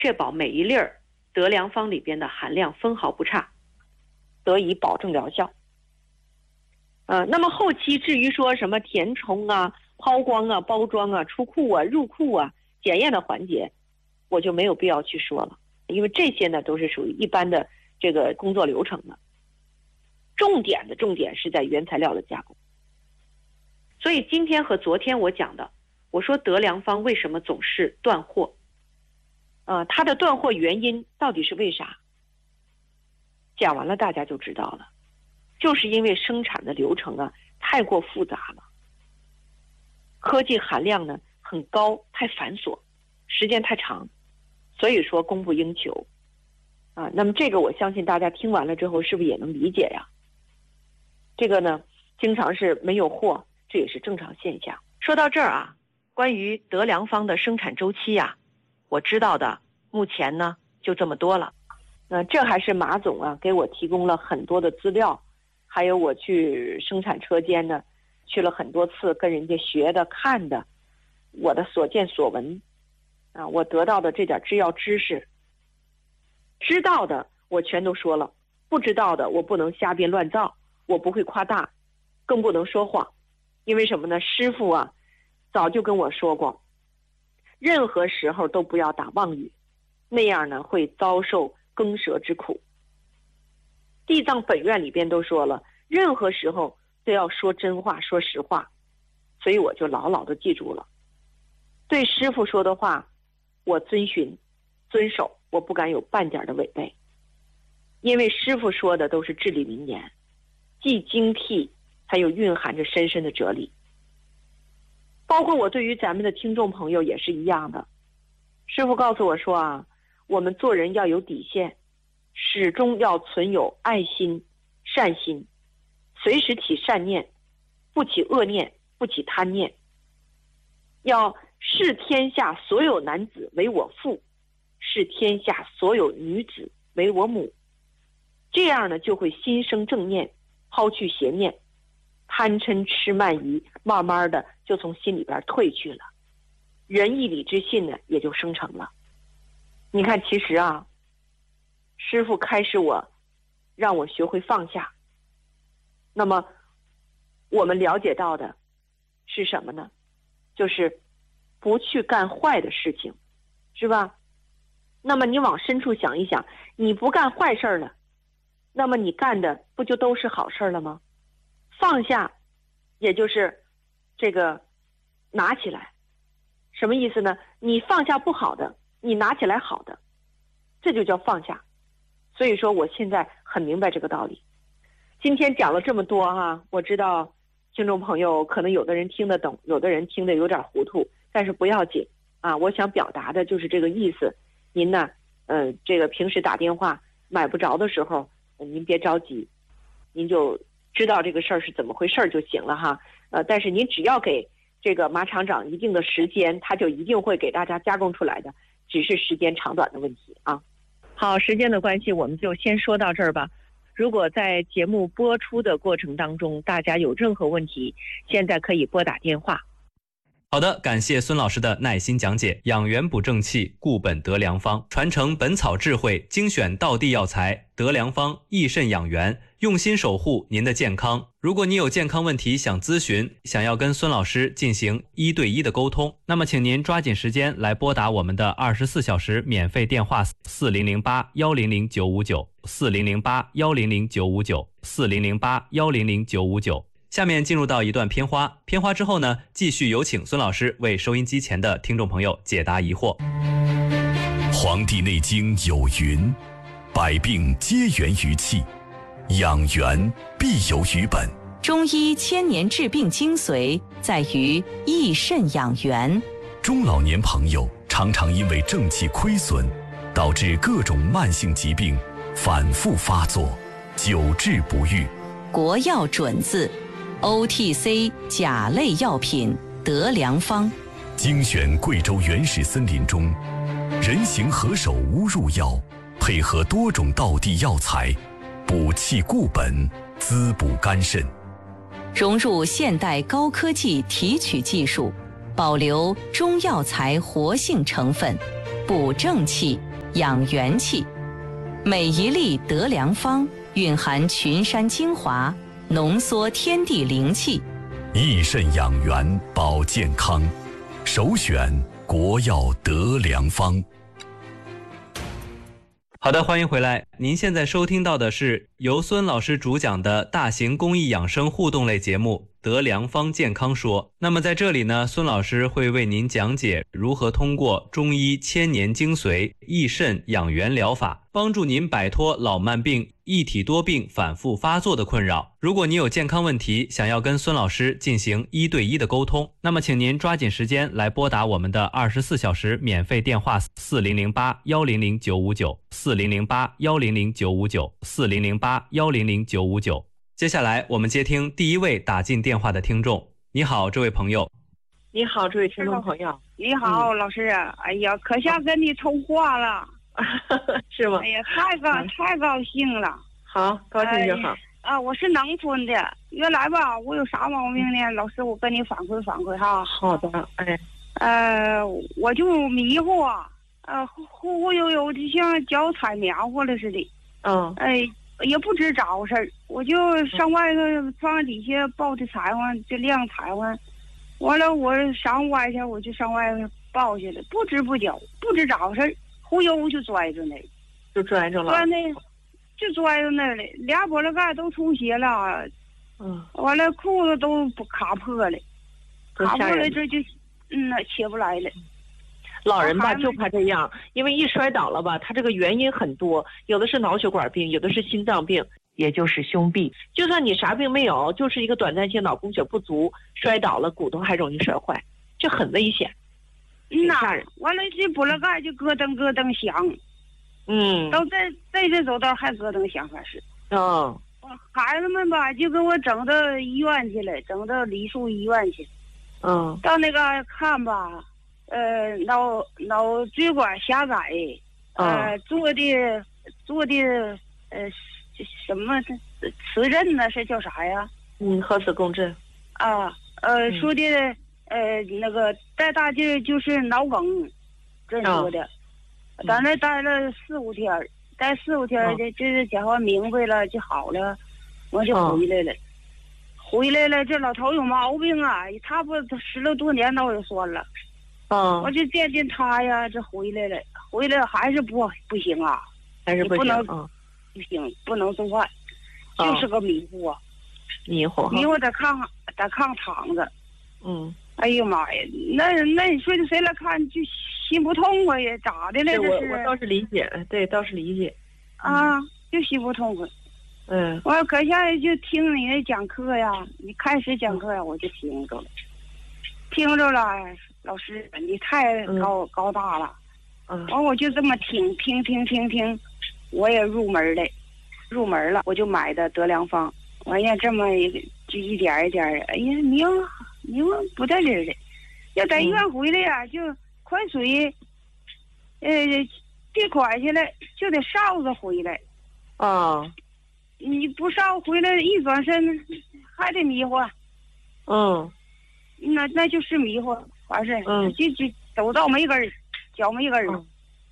确保每一粒德良方里边的含量分毫不差，得以保证疗效。那么后期至于说什么填充啊、抛光啊、包装啊、出库啊、入库啊、检验的环节，我就没有必要去说了，因为这些呢都是属于一般的这个工作流程了。重点是在原材料的加工。所以今天和昨天我讲的，我说德良方为什么总是断货，它的断货原因到底是为啥？讲完了大家就知道了，就是因为生产的流程啊太过复杂了，科技含量呢很高，太繁琐，时间太长，所以说供不应求那么这个我相信大家听完了之后是不是也能理解呀？这个呢经常是没有货，这也是正常现象。说到这儿关于德良方的生产周期我知道的目前呢就这么多了。这还是马总给我提供了很多的资料，还有我去生产车间呢去了很多次，跟人家学的看的，我的所见所闻我得到的这点制药知识，知道的我全都说了，不知道的我不能瞎编乱造，我不会夸大，更不能说谎。因为什么呢？师傅早就跟我说过，任何时候都不要打妄语，那样呢会遭受耕舌之苦。地藏本愿里边都说了，任何时候都要说真话，说实话。所以我就牢牢的记住了，对师傅说的话我遵循遵守，我不敢有半点的违背。因为师傅说的都是至理名言，既精辟还有蕴含着深深的哲理。包括我对于咱们的听众朋友也是一样的，师父告诉我说我们做人要有底线，始终要存有爱心、善心，随时起善念，不起恶念，不起贪念。要视天下所有男子为我父，视天下所有女子为我母，这样呢就会心生正念，抛去邪念，贪嗔痴慢疑慢慢的就从心里边退去了，仁义礼智信呢也就生成了。你看其实师父开示我，让我学会放下。那么我们了解到的是什么呢？就是不去干坏的事情，是吧？那么你往深处想一想，你不干坏事了，那么你干的不就都是好事了吗？放下也就是这个拿起来，什么意思呢？你放下不好的，你拿起来好的，这就叫放下。所以说我现在很明白这个道理。今天讲了这么多我知道听众朋友可能有的人听得懂，有的人听得有点糊涂，但是不要紧我想表达的就是这个意思。您呢这个平时打电话买不着的时候您别着急，您就知道这个事儿是怎么回事就行了但是您只要给这个马厂长一定的时间，他就一定会给大家加工出来的，只是时间长短的问题好，时间的关系我们就先说到这儿吧。如果在节目播出的过程当中大家有任何问题，现在可以拨打电话。 好的，感谢孙老师的耐心讲解。养元补正气，固本德良方，传承本草智慧，精选道地药材，德良方益肾养元，用心守护您的健康。如果你有健康问题想咨询，想要跟孙老师进行1对1的沟通，那么请您抓紧时间来拨打我们的24小时免费电话4008-100-959，4008-100-959，4008-100-959。下面进入到一段片花，片花之后呢，继续有请孙老师为收音机前的听众朋友解答疑惑。 黄帝内经有云，百病皆源于气，养元必有于本。 中医千年治病精髓在于益肾养元。 中老年朋友常常因为正气亏损，导致各种慢性疾病反复发作，久治不愈。 国药准字OTC 甲类药品德良方， 精选贵州原始森林中人形何首乌入药，配合多种道地药材，补气固本，滋补肝肾。 融入现代高科技提取技术，保留中药材活性成分，补正气， 养元气。每一粒德良方蕴含群山精华，浓缩天地灵气， 益肾养元保健康，首选国药德良方。 好的，欢迎回来。您现在收听到的是由孙老师主讲的大型公益养生互动类节目《德良方健康说》。那么在这里呢，孙老师会为您讲解如何通过中医千年精髓益肾养元疗法，帮助您摆脱老慢病、一体多病反复发作的困扰。如果你有健康问题，想要跟孙老师进行1对1的沟通，那么请您抓紧时间来拨打我们的24小时免费电话4008-100-959，4008-100-959，4008-100-959。接下来我们接听第一位打进电话的听众。你好，这位朋友。 你好，这位听众朋友。 你好，老师啊！哎呀，可想跟你通话了， 是吗？ 哎呀，太高兴了。 好，高兴就好。 我是农村的，原来吧，我有啥毛病呢？老师，我跟你反馈哈。 好的， 我就迷糊啊，忽悠悠的像脚踩棉花了似的。也不知找事儿，我就上外头窗底下抱着柴火，就晾柴火。完了，我上外去，我就上外头抱去了，不知不觉，不知找事儿，忽悠就拽着那， 就拽着了， 就拽着那了，俩脖子盖都出血了，完了裤子都卡破了，卡破了这就起不来了。 老人吧就怕这样，因为一摔倒了吧，他这个原因很多，有的是脑血管病，有的是心脏病，也就是胸痹。就算你啥病没有，就是一个短暂性脑供血不足，摔倒了骨头还容易摔坏，这很危险。 完了这脖子盖就咯噔咯噔响，都在这走道还咯噔响，还是。孩子们吧就给我整到医院去了，整到梨树医院去。到那个看吧。脑椎管狭窄，做的什么磁振呢？是叫啥呀？ 核磁共振。 说的那个带大劲儿就是脑梗，这说的。在那待了4、5天，待4、5天的，这讲话明白了就好了，我就回来了。回来了，这老头有毛病啊，他不10来多年脑也酸了。我就见他呀，这回来还是不行啊， 还是不行， 不行，不能做饭，就是个迷糊啊， 迷糊在炕躺着，哎呀妈呀，那你说谁来看就心不痛快呀？咋的了？这是我倒是理解，对，倒是理解就心不痛快。我搁下就听你那讲课呀，你开始讲课呀，我就听着了。老师，你太高大了，完我就这么听，我也入门了，我就买的德良方，完呀这么就一点一点，哎呀明不在这儿的，要在医院回来呀，就快水，递款去了就得哨子回来，你不哨回来一转身还得迷糊，那就是迷糊。完事就走到没根儿，脚没根儿。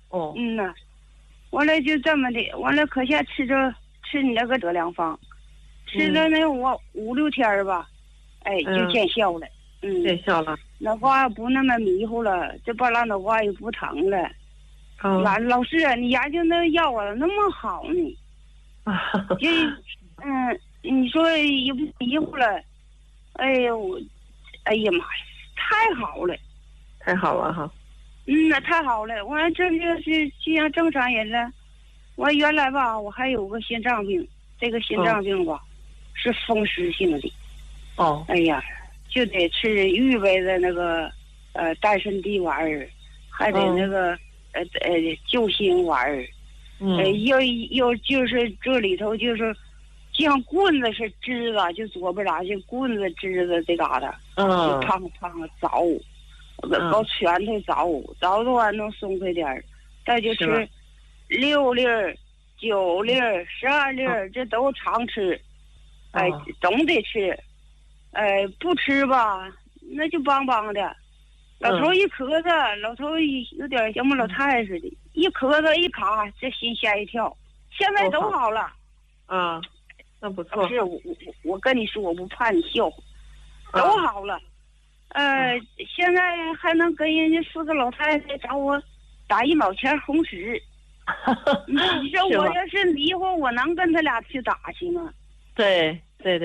完了就这么的，完了可下吃你那个德良方，吃了那我5、6天吧，就见效了。 见效了。 脑瓜不那么迷糊了，这半拉脑瓜也不疼了。老师啊，你研究那药啊那么好呢？就你说也不迷糊了，哎呀妈呀！太好了哈！那太好了，我这就是就像正常人了。我原来吧，我还有个心脏病，这个心脏病吧，是风湿性的。哎呀，就得吃预备的那个丹参地丸儿，还得那个救心丸儿。又就是这里头就是像棍子是支子，就左边俩就棍子支子这嘎达，就胖凿，搞拳头凿的话能松快点儿，再就吃6粒、9粒、12粒，这都常吃，总得吃，不吃吧那就邦邦的， 老头一咳嗽，老头有点像我老太太似的，一咳嗽一卡，这心吓一跳。现在都好了。 啊，那不错。 是我跟你说，我不怕你笑话，都好了。现在还能跟人家4个老太太找我打1毛钱红十。你说我要是离婚，我能跟他俩去打去吗？ 对。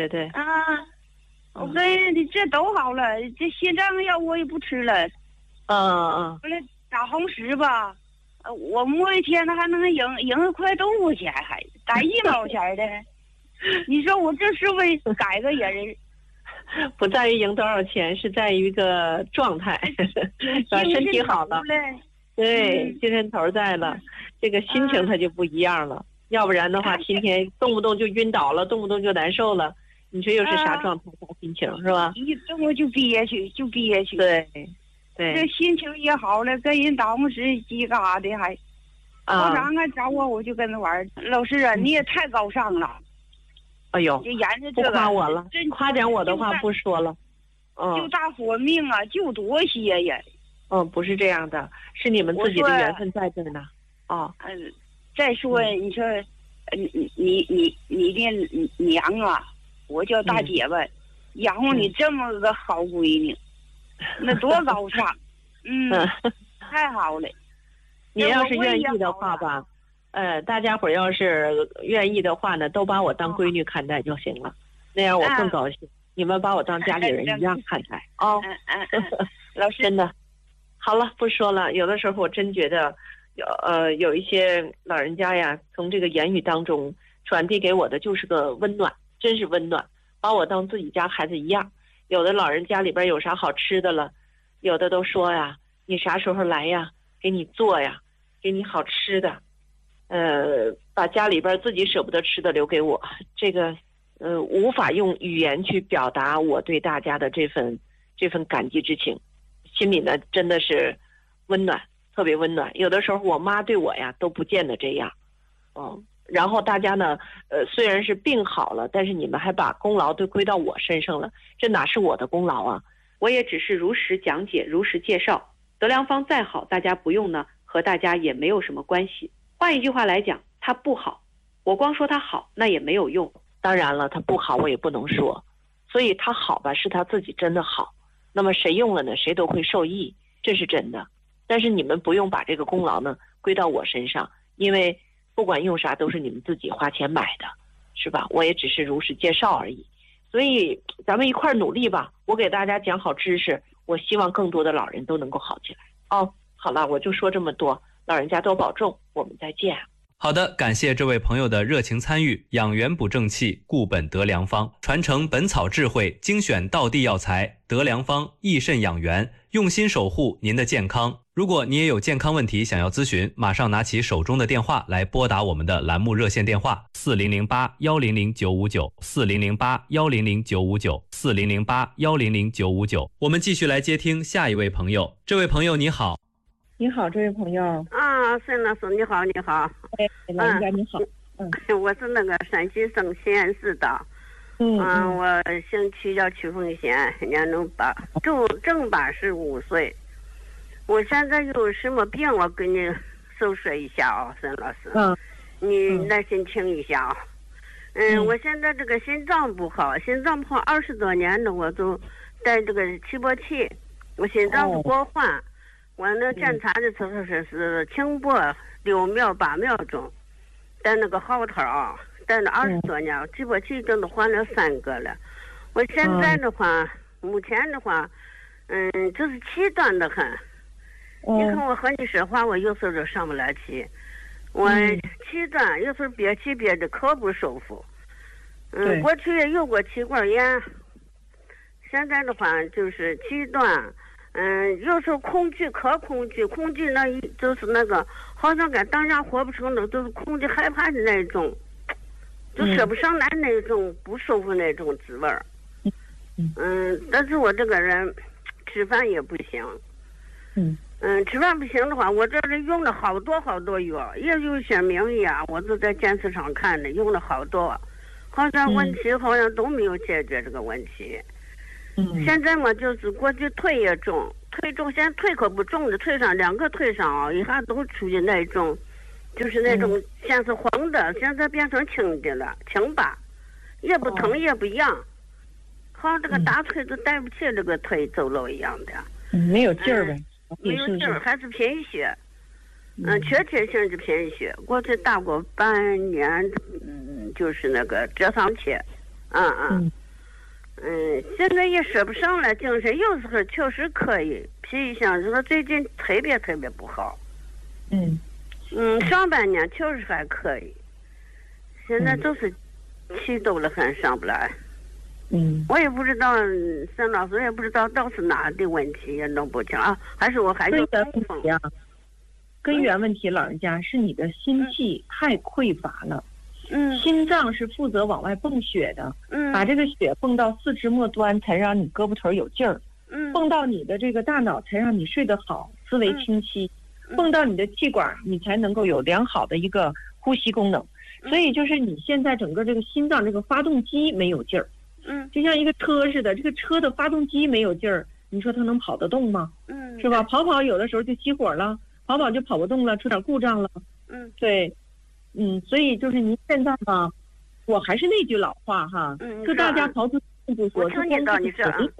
我跟你这都好了，这心脏药我也不吃了。后来打红十吧，我摸一天还能赢块动物钱，还打1毛钱的。你说我这是为改个人？ 不在于赢多少钱，是在于一个状态，身体好了，对，精神头在了，这个心情它就不一样了。要不然的话，天天动不动就晕倒了，动不动就难受了，你说又是啥状态、啥心情，是吧？ 一动我就憋屈。 对， 这心情也好了，跟人打红十鸡嘎的还。常常找我就跟他玩。老师啊，你也太高尚了。 哎呦， 就研究这个， 不夸我了，夸奖我的话不说了。 救大伙命啊，救多些呀。 不是这样的，是你们自己的缘分在这呢。 再说你说，你的娘啊，我叫大姐吧，养活你这么个好闺女，那多高尚。太好了。 你要是愿意的话吧。大家伙要是愿意的话呢，都把我当闺女看待就行了，那样我更高兴。你们把我当家里人一样看待。 老师， 真的，好了，不说了。有的时候我真觉得，有一些老人家呀，从这个言语当中传递给我的就是个温暖，真是温暖，把我当自己家孩子一样。有的老人家里边有啥好吃的了，有的都说呀，你啥时候来呀，给你做呀，给你好吃的。把家里边自己舍不得吃的留给我，这个无法用语言去表达我对大家的这份感激之情，心里呢真的是温暖，特别温暖。有的时候我妈对我呀都不见得这样，然后大家呢虽然是病好了，但是你们还把功劳都归到我身上了，这哪是我的功劳啊？ 我也只是如实讲解，如实介绍。德良方再好，大家不用呢，和大家也没有什么关系。换一句话来讲，它不好，我光说它好那也没有用。 当然了，它不好我也不能说，所以它好吧是它自己真的好，那么谁用了呢，谁都会受益，这是真的。但是你们不用把这个功劳呢归到我身上，因为不管用啥都是你们自己花钱买的，是吧？我也只是如实介绍而已。所以咱们一块努力吧，我给大家讲好知识，我希望更多的老人都能够好起来。好了，我就说这么多，老人家多保重，我们再见。 好的，感谢这位朋友的热情参与。养元补正气，固本德良方，传承本草智慧，精选道地药材，德良方益肾养元，用心守护您的健康。如果你也有健康问题想要咨询，马上拿起手中的电话来拨打我们的栏目热线电话4008-100-959，4008-100-959，4008-100-959。我们继续来接听下一位朋友。这位朋友你好。 你好，这位朋友。 孙老师你好，你好。 老人家你好。 我是那个陕西省西安市的。我姓曲，叫曲凤贤，年龄正85岁。我现在有什么病，我给你诉说一下啊，孙老师。你耐心听一下啊。我现在这个心脏不好20多年了，我都带这个起搏器，我心脏是过缓。我那检查的时候是轻搏6秒8秒钟，带那个号头啊，带了20多年，起搏器真的换了3个了。我现在的话，目前的话，就是气短的很。你看我和你说话，我有时候就上不来气，我气短，有时候憋气憋的可不舒服。过去也有过气管炎，现在的话就是气短。有时候恐惧那就是那个好像跟当下活不成了，就是恐惧害怕的那种，就说不上来那种不舒服那种滋味儿。但是我这个人吃饭也不行。吃饭不行的话，我这里用了好多药，也有些名医啊，我都在电视上看的，用了好多，好像问题好像都没有解决这个问题。 现在嘛，就是过去腿也肿，现在腿可不肿的，腿上2个腿上啊，一下都出现那种，就是那种像是黄的，现在变成青的了，青疤，也不疼也不痒，好像这个大腿都带不起这个腿走路一样的。 没有劲儿呗。 没有劲儿，还是贫血。确切性是贫血。过去打过半年，就是那个蔗糖切，现在也说不上来，精神有时候确实可以，脾气上这个最近特别不好。上半年确实还可以，现在就是气抖了，很上不来。我也不知道，沈老师也不知道到是哪的问题，也弄不清啊，还是我还有中风呀？根源问题，老人家是你的心气太匮乏了。心脏是负责往外泵血的，把这个血泵到四肢末端，才让你胳膊腿有劲儿，泵到你的这个大脑，才让你睡得好，思维清晰，泵到你的气管，你才能够有良好的一个呼吸功能。所以就是你现在整个这个心脏这个发动机没有劲儿，就像一个车似的，这个车的发动机没有劲儿，你说它能跑得动吗？是吧？跑有的时候就熄火了，跑就跑不动了，出点故障了。对。所以就是您现在吧，我还是那句老话哈，就大家刨出不说，就光是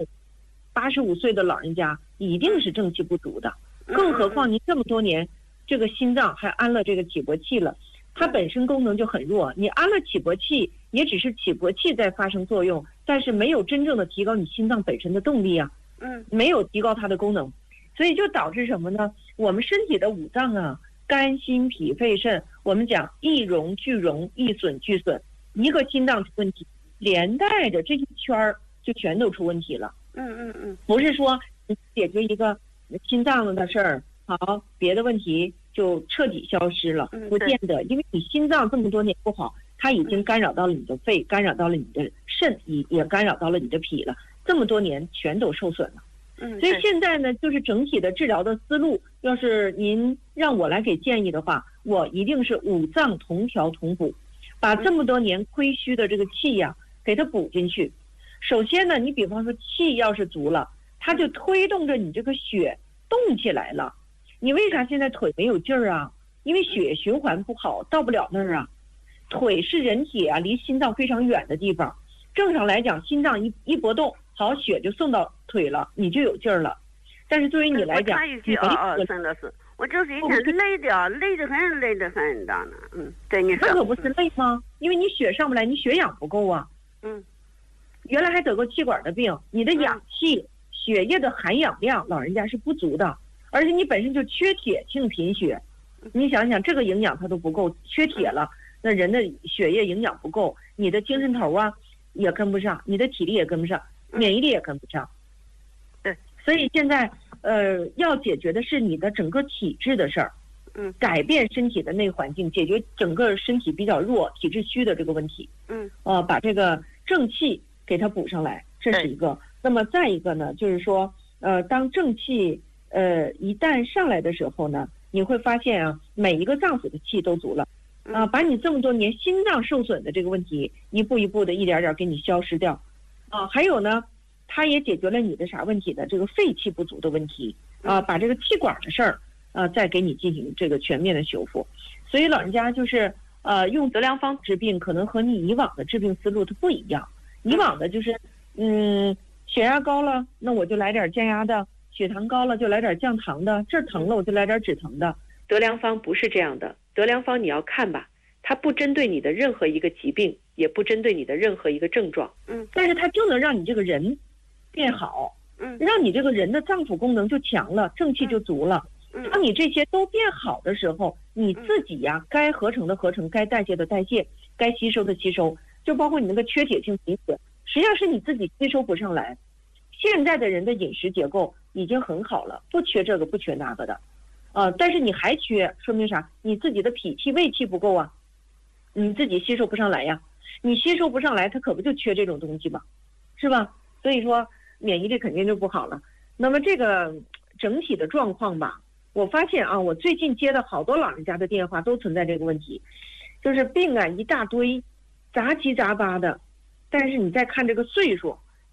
85岁的老人家一定是正气不足的，更何况您这么多年这个心脏还安了这个起搏器了，它本身功能就很弱，你安了起搏器也只是起搏器在发生作用，但是没有真正的提高你心脏本身的动力啊，没有提高它的功能，所以就导致什么呢？我们身体的五脏啊，肝心脾肺肾，我们讲一荣俱荣，一损俱损，一个心脏出问题，连带着这一圈儿就全都出问题了。不是说你解决一个心脏的事儿，好，别的问题就彻底消失了，不见得，因为你心脏这么多年不好，它已经干扰到了你的肺，干扰到了你的肾，也干扰到了你的脾了，这么多年全都受损了。所以现在呢，就是整体的治疗的思路，要是您让我来给建议的话，我一定是五脏同调同补，把这么多年亏虚的这个气呀，给它补进去。首先呢，你比方说气要是足了，它就推动着你这个血动起来了。你为啥现在腿没有劲儿啊？因为血液循环不好，到不了那儿啊。腿是人体啊离心脏非常远的地方，正常来讲，心脏一搏动，好，血就送到腿了，你就有劲儿了。但是作为你来讲， 真的是，我就是一天累得很大呢。对，你说那可不是累吗？因为你血上不来，你血氧不够啊。原来还得过气管的病，你的氧气、血液的含氧量，老人家是不足的，而且你本身就缺铁性贫血。你想想，这个营养它都不够，缺铁了，那人的血液营养不够，你的精神头啊也跟不上，你的体力也跟不上，免疫力也跟不上。 对， 所以现在要解决的是你的整个体质的事儿，改变身体的内环境，解决整个身体比较弱、体质虚的这个问题。把这个正气给它补上来，这是一个。那么再一个呢，就是说，当正气一旦上来的时候呢，你会发现啊，每一个脏腑的气都足了，把你这么多年心脏受损的这个问题，一步一步的一点点给你消失掉。还有呢，它也解决了你的啥问题呢？这个肺气不足的问题把这个气管的事儿再给你进行这个全面的修复。所以老人家就是用德良方治病，可能和你以往的治病思路它不一样。以往的就是血压高了，那我就来点降压的；血糖高了就来点降糖的；这儿疼了我就来点止疼的。 德良方不是这样的，德良方你要看吧，它不针对你的任何一个疾病，也不针对你的任何一个症状， 但是它就能让你这个人变好，让你这个人的脏腑功能就强了，正气就足了。当你这些都变好的时候，你自己呀，该合成的合成，该代谢的代谢，该吸收的吸收，就包括你那个缺铁性贫血，实际上是你自己吸收不上来。现在的人的饮食结构已经很好了，不缺这个不缺那个的，但是你还缺，说明啥？你自己的脾气胃气不够啊，你自己吸收不上来呀。你吸收不上来，它可不就缺这种东西吗？是吧？所以说免疫力肯定就不好了。那么这个整体的状况吧，我发现啊，我最近接的好多老人家的电话都存在这个问题，就是病啊一大堆，杂七杂八的，但是你再看这个岁数，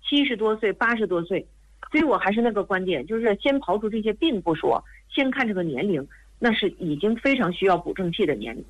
70多岁、80多岁。所以我还是那个观点，就是先刨除这些病不说，先看这个年龄，那是已经非常需要补正器的年龄了。